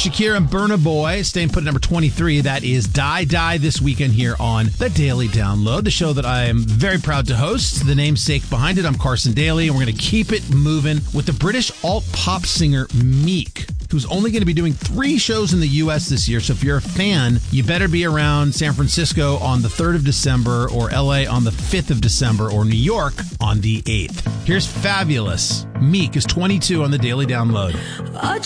Shakira and Burna Boy staying put at number 23. That is Die Die this weekend here on The Daily Download, the show that I am very proud to host. The namesake behind it, I'm Carson Daly, and we're going to keep it moving with the British alt-pop singer Meek, who's only going to be doing 3 shows in the U.S. this year. So if you're a fan, you better be around San Francisco on the 3rd of December, or L.A. on the 5th of December, or New York on the 8th. Here's Fabulous. Meek is 22 on the Daily Download.